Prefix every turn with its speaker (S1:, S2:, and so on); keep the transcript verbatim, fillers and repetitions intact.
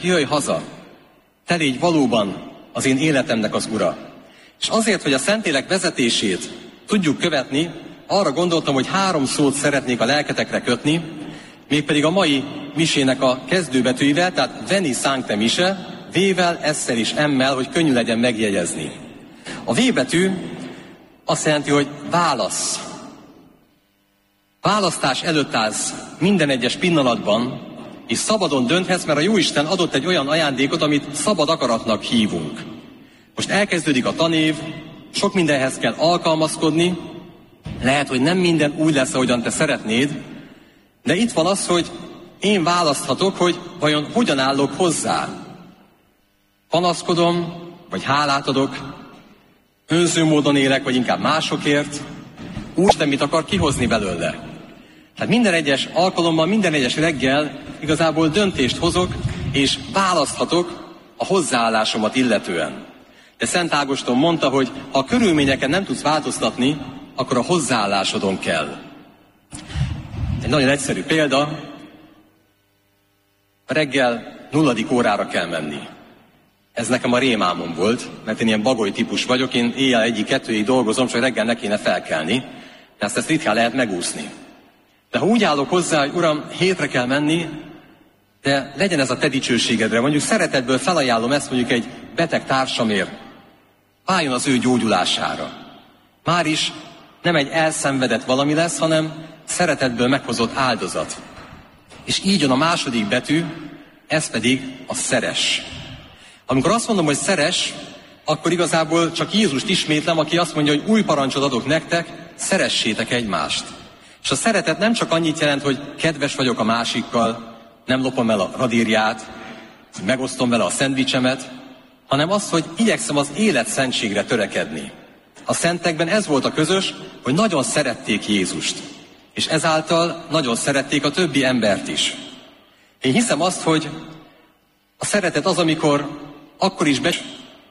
S1: jöjj haza, te légy valóban az én életemnek az ura. És azért, hogy a Szentlélek vezetését tudjuk követni, arra gondoltam, hogy három szót szeretnék a lelketekre kötni, mégpedig a mai misének a kezdőbetűivel, tehát Veni Sancte Mise, V-vel, S-szel és M-mel, hogy könnyű legyen megjegyezni. A V betű azt jelenti, hogy válasz. Választás előtt állsz minden egyes pillanatban, és szabadon dönthetsz, mert a Jóisten adott egy olyan ajándékot, amit szabad akaratnak hívunk. Most elkezdődik a tanév, sok mindenhez kell alkalmazkodni, lehet, hogy nem minden úgy lesz, ahogyan te szeretnéd, de itt van az, hogy én választhatok, hogy vajon hogyan állok hozzá. Panaszkodom, vagy hálát adok, önző módon élek, vagy inkább másokért, Úristen mit akar kihozni belőle. Tehát minden egyes alkalommal, minden egyes reggel igazából döntést hozok, és választhatok a hozzáállásomat illetően. De Szent Ágoston mondta, hogy ha a körülményeken nem tudsz változtatni, akkor a hozzáállásodon kell. Egy nagyon egyszerű példa, reggel nulladik órára kell menni. Ez nekem a rémálmom volt, mert én ilyen bagoly típus vagyok, én éjjel egyik-kettőig dolgozom, csak reggel ne kéne felkelni, de ezt, ezt ritkán lehet megúszni. De ha úgy állok hozzá, hogy Uram, hétre kell menni, de legyen ez a te dicsőségedre, mondjuk szeretetből felajánlom ezt mondjuk egy beteg társamért, álljon az ő gyógyulására. Már is nem egy elszenvedett valami lesz, hanem szeretetből meghozott áldozat. És így jön a második betű, ez pedig a szeres. Amikor azt mondom, hogy szeres, akkor igazából csak Jézust ismétlem, aki azt mondja, hogy új parancsot adok nektek, szeressétek egymást. És a szeretet nem csak annyit jelent, hogy kedves vagyok a másikkal, nem lopom el a radírját, megosztom vele a szendvicsemet, hanem az, hogy igyekszem az élet szentségre törekedni. A szentekben ez volt a közös, hogy nagyon szerették Jézust, és ezáltal nagyon szerették a többi embert is. Én hiszem azt, hogy a szeretet az, amikor akkor is be...